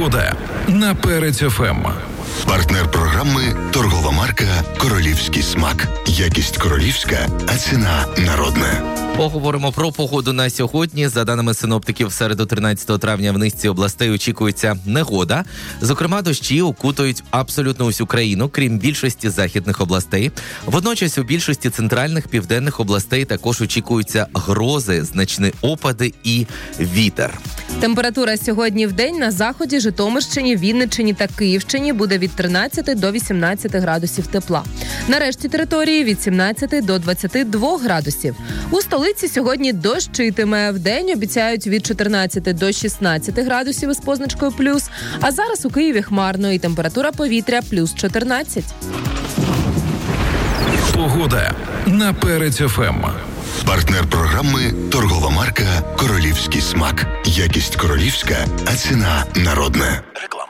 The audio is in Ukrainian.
Погода на Перець ФМ. Партнер програми – торгова марка «Королівський смак». Якість королівська, а ціна народна. Поговоримо про погоду на сьогодні. За даними синоптиків, в середу 13 травня в низці областей очікується негода. Зокрема, дощі окутають абсолютно усю країну, крім більшості західних областей. Водночас у більшості центральних, південних областей також очікуються грози, значні опади і вітер. Температура сьогодні в день на заході, Житомирщині, Вінниччині та Київщині буде від 13 до 18 градусів тепла. На решті території від 17 до 22 градусів. У столиці сьогодні дощитиме. Вдень обіцяють від 14 до 16 градусів із позначкою плюс. А зараз у Києві хмарно і температура повітря плюс 14. Погода на Перець ФМ. Партнер програми – торгова марка «Королівський смак». Якість королівська, а ціна народна.